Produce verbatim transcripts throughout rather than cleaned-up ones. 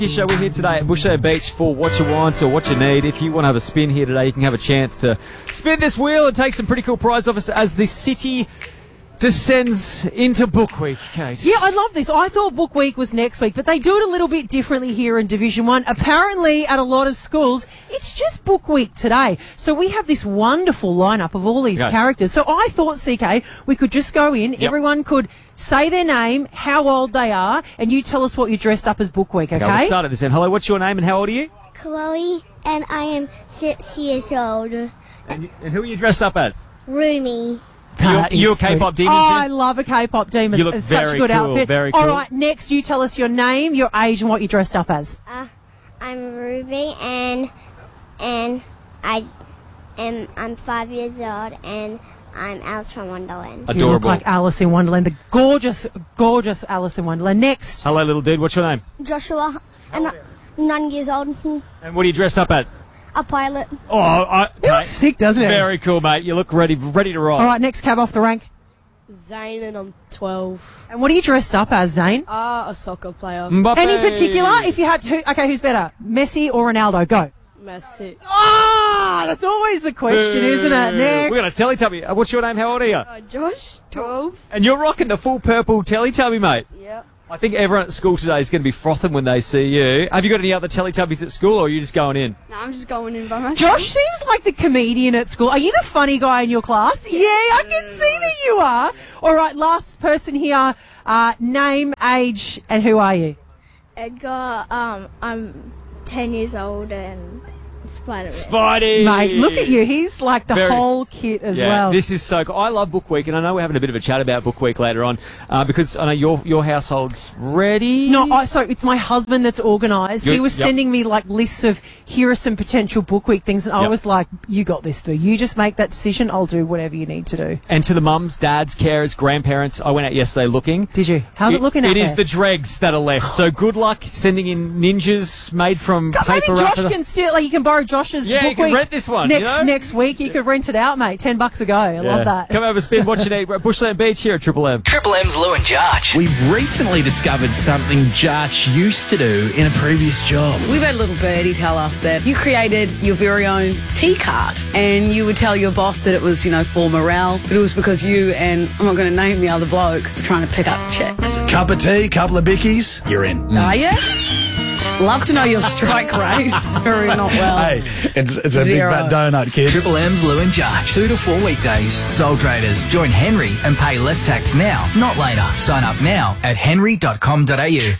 Show. We're here today at Bushnell Beach for What You Want or What You Need. If you want to have a spin here today, you can have a chance to spin this wheel and take some pretty cool prize off us as the city descends into Book Week, Kate. Yeah, I love this. I thought Book Week was next week, but they do it a little bit differently here in Division One. Apparently, at a lot of schools, it's just Book Week today. So we have this wonderful lineup of all these Okay. characters. So I thought, C K, we could just go in. Yep. Everyone could say their name, how old they are, and you tell us what you're dressed up as Book Week, okay? Okay, we'll start at this end. Hello, what's your name and how old are you? Chloe, and I am six years old. And, and who are you dressed up as? Rumi. That You- you is a K-pop pretty- demon, Oh, Jess? I love a K-pop demon. You look It's such a very good cool, outfit. very All cool. right, next you tell us your name, your age, and what you're dressed up as. Uh, I'm Ruby, and and I am I'm five years old, and I'm Alice from Wonderland. You look Adorable. like Alice in Wonderland, the gorgeous, gorgeous Alice in Wonderland. Next. Hello, little dude. What's your name? Joshua, and I'm nine years old. And what are you dressed up as? A pilot. Oh, I, It looks sick, doesn't it? Very cool, mate. You look ready, ready to ride. All right, next cab off the rank. Zane, and I'm twelve. And what are you dressed up as, Zane? Ah, a soccer player. Mbappe. Any particular? If you had to, who, okay, who's better, Messi or Ronaldo? Go. Messi. Ah, that's always the question, isn't it? Next. We're going to Teletubby. Uh, What's your name? How old are you? Uh, Josh, twelve. And you're rocking the full purple Teletubby, mate. Yep. I think everyone at school today is going to be frothing when they see you. Have you got any other Teletubbies at school, or are you just going in? No, I'm just going in by myself. Josh seems like the comedian at school. Are you the funny guy in your class? Yeah, I can see that you are. All right, last person here. Uh, name, age, and who are you? Edgar, um, I'm ten years old and Spider-Man. Spidey! Mate, look at you. He's like the Very- whole kit as Yeah, well. this is so cool. I love Book Week, and I know we're having a bit of a chat about Book Week later on, uh, because I know your your household's ready. No, I, so it's my husband that's organised. He Good, was yep. sending me like lists of here are some potential Book Week things, and I Yep. was like, "You got this, boo. You just make that decision. I'll do whatever you need to do." And to the mums, dads, carers, grandparents, I went out yesterday looking. Did you? How's it, looking out It is there? the dregs that are left. So good luck sending in ninjas made from God, paper. maybe Josh wrapper. can steal. Like you can borrow Josh's Yeah, Book you can Week rent this one, next you know? next week. You could rent it out, mate. Ten bucks a go. I Yeah. love that. Come over, spin what you need. We're at Bushland Beach here at Triple M. Triple M's Lou and Jarch. We've recently discovered something Jarch used to do in a previous job. We've had a little birdie tell us that you created your very own tea cart and you would tell your boss that it was, you know, for morale, but it was because you and, I'm not going to name the other bloke, were trying to pick up chicks. Cup of tea, couple of bickies, you're in. Are you? Love to know your strike rate. Very not well. Hey, it's, it's a Zero. big fat donut, kid. Triple M's Lou and Jarch. Two to four weekdays. Sole traders. Join Henry and pay less tax now, not later. Sign up now at henry dot com dot a u.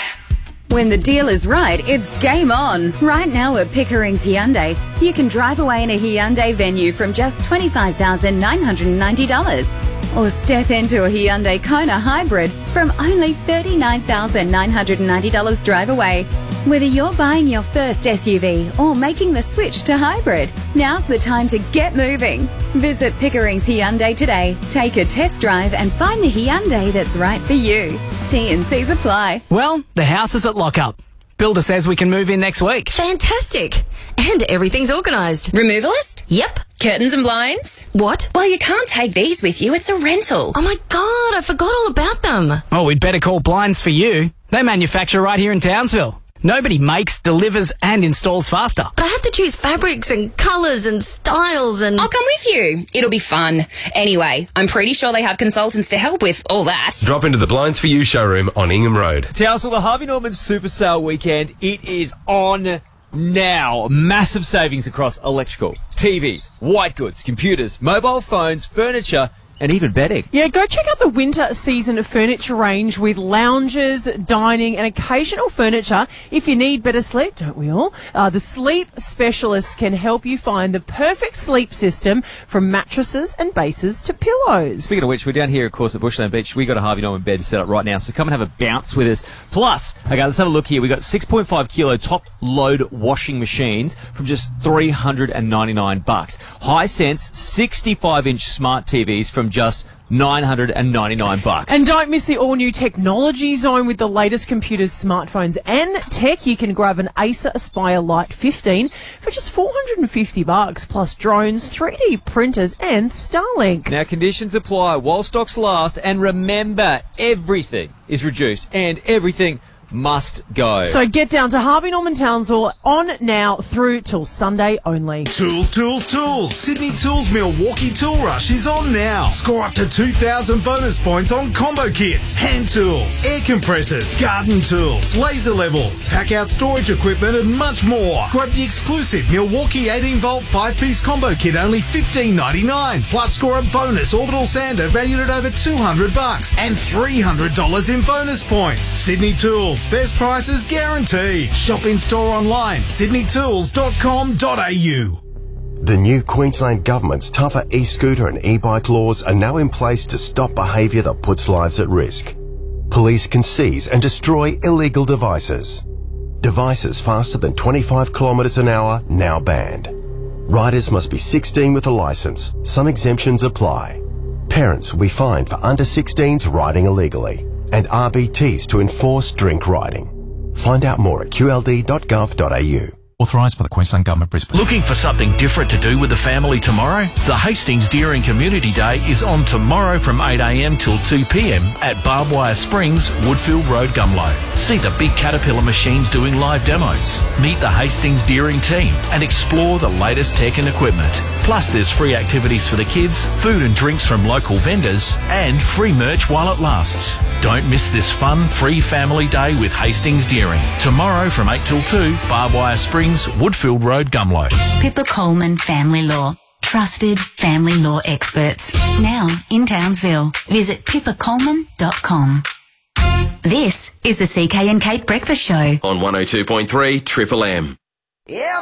When the deal is right, it's game on. Right now at Pickering's Hyundai, you can drive away in a Hyundai Venue from just twenty-five thousand nine hundred ninety dollars. Or step into a Hyundai Kona Hybrid from only thirty-nine thousand nine hundred ninety dollars drive away. Whether you're buying your first S U V or making the switch to hybrid, now's the time to get moving. Visit Pickering's Hyundai today. Take a test drive and find the Hyundai that's right for you. T and C's apply. Well, the house is at lockup. Builder says we can move in next week. Fantastic. And everything's organised. Removalist? Yep. Curtains and blinds? What? Well, you can't take these with you. It's a rental. Oh my God, I forgot all about them. Well, we'd better call Blinds for You. They manufacture right here in Townsville. Nobody makes, delivers and installs faster. But I have to choose fabrics and colours and styles and... I'll come with you. It'll be fun. Anyway, I'm pretty sure they have consultants to help with all that. Drop into the Blinds for You showroom on Ingham Road. Townsville, the Harvey Norman Super Sale Weekend. It is on now. Massive savings across electrical, T Vs, white goods, computers, mobile phones, furniture, and even bedding. Yeah, go check out the winter season furniture range with lounges, dining, and occasional furniture. If you need better sleep, don't we all? Uh, the sleep specialists can help you find the perfect sleep system from mattresses and bases to pillows. Speaking of which, we're down here, of course, at Bushland Beach. We got a Harvey Norman bed set up right now, so come and have a bounce with us. Plus, okay, let's have a look here. We got six point five kilo top load washing machines from just three hundred ninety-nine bucks. Hisense sixty-five inch smart T Vs from just nine hundred ninety-nine bucks. And don't miss the all-new technology zone with the latest computers, smartphones and tech. You can grab an Acer Aspire Lite fifteen for just four hundred fifty bucks, plus drones, three D printers and Starlink. Now, conditions apply while stocks last, and remember, everything is reduced and everything must go. So get down to Harvey Norman Townsville on now through till Sunday only. Tools, tools, tools. Sydney Tools Milwaukee Tool Rush is on now. Score up to two thousand bonus points on combo kits, hand tools, air compressors, garden tools, laser levels, pack out storage equipment and much more. Grab the exclusive Milwaukee eighteen volt five piece combo kit, only fifteen ninety-nine. Plus score a bonus orbital sander valued at over two hundred bucks and three hundred dollars in bonus points. Sydney Tools, best prices guaranteed. Shop in store online, sydney tools dot com dot a u. The new Queensland Government's tougher e-scooter and e-bike laws are now in place to stop behaviour that puts lives at risk. Police can seize and destroy illegal devices. Devices faster than twenty-five kilometres an hour now banned. Riders must be sixteen with a licence. Some exemptions apply. Parents will be fined for under sixteens riding illegally, and R B Ts to enforce drink riding. Find out more at q l d dot gov dot a u. Authorised by the Queensland Government, Brisbane. Looking for something different to do with the family tomorrow? The Hastings Deering Community Day is on tomorrow from eight a m till two p m at Barbed Wire Springs, Woodfield Road, Gumlow. See the big Caterpillar machines doing live demos. Meet the Hastings Deering team and explore the latest tech and equipment. Plus there's free activities for the kids, food and drinks from local vendors, and free merch while it lasts. Don't miss this fun, free family day with Hastings Deering. Tomorrow from eight till two, Barbed Wire Springs, Woodfield Road, Gumlow. Pippa Coleman Family Law. Trusted family law experts. Now in Townsville. Visit pippa coleman dot com. This is the C K and Kate Breakfast Show. On one oh two point three Triple M. Yeah.